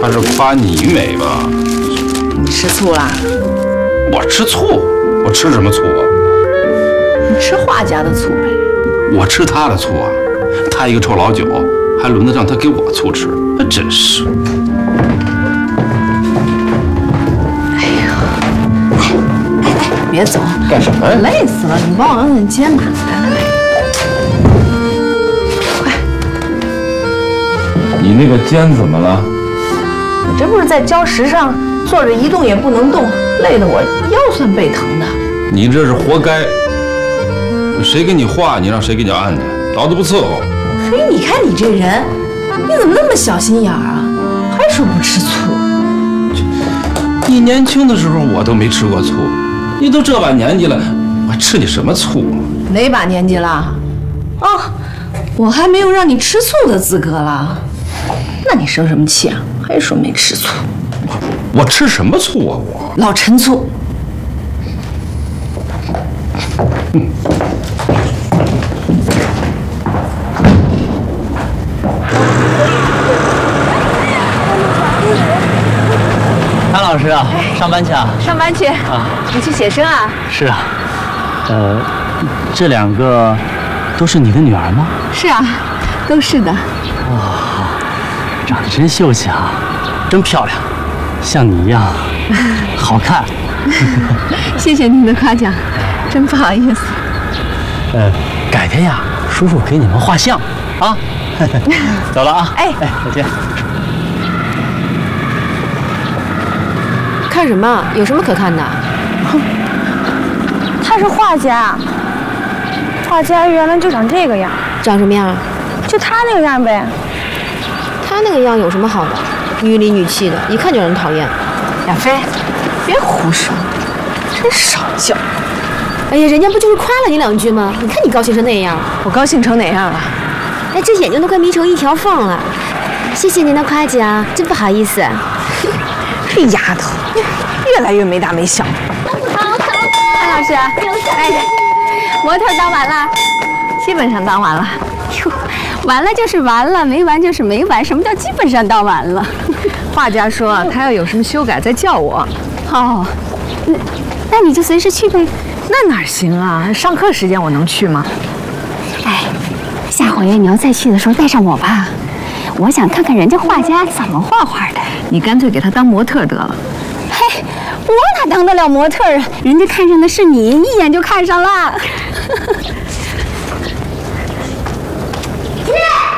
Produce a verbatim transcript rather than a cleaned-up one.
他是夸你美吧？ 你吃醋啦？ 我吃醋？我吃什么醋啊？ 你吃画家的醋呗。 我吃他的醋啊？他一个臭老九，还轮得上他给我醋吃？那真是。 哎呀，哎哎哎，别走！ 干什么呀？ 累死了，你帮我摁摁肩吧。来来来，快！ 你那个肩怎么了？ 我这不是在礁石上坐着一动也不能动，累得我腰酸背疼的。 你这是活该。谁给你画，你让谁给你按去，脑子不伺候。 嘿，你看你这人，你怎么那么小心眼儿啊？还说不吃醋。 你年轻的时候我都没吃过醋，你都这把年纪了，我吃你什么醋啊？ 哪把年纪了？哦，我还没有让你吃醋的资格了。那你生什么气啊？还说没吃醋？ 我我吃什么醋啊？我老陈醋。 嗯。 谭老师啊，上班去啊？ 上班去啊？你去写生啊？ 是啊。呃，这两个都是你的女儿吗？ 是啊，都是的。 哇，长得真秀气啊，真漂亮，像你一样好看。 谢谢您的夸奖，真不好意思。 呃，改天呀，叔叔给你们画像啊。走了啊。哎哎，再见。 看什么？有什么可看的？ 他是画家，画家原来就长这个样。 长什么样？ 就他那个样呗。 他那个样有什么好的？女里女气的，一看就让人讨厌。 亚飞，别胡说，真少教。 哎呀，人家不就是夸了你两句吗？你看你高兴成那样。 我高兴成哪样了？ 哎，这眼睛都快眯成一条缝了。谢谢您的夸奖，真不好意思。 这丫头，越来越没大没小。 好，好，潘老师，哎，模特当完了， 基本上当完了。 哟，完了就是完了，没完就是没完。什么叫基本上当完了？ 画家说他要有什么修改再叫我。 哦，那那你就随时去呗。 那哪行啊？上课时间我能去吗？ 哎，下回你要再去的时候带上我吧，我想看看人家画家怎么画画的。 你干脆给他当模特得了。 嘿，我哪当得了模特啊？人家看上的是你，一眼就看上了。